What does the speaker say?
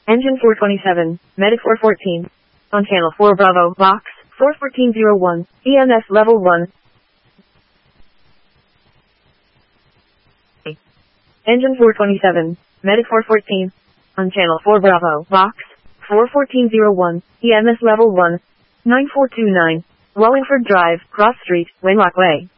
Engine 427, Medic 414. On channel 4 Bravo, box 41401, EMS level 1. Engine 427, Medic 414. On channel 4 Bravo, box 41401, EMS level 1. 9429, Wallingford Drive, Cross Street, Wenlock Way.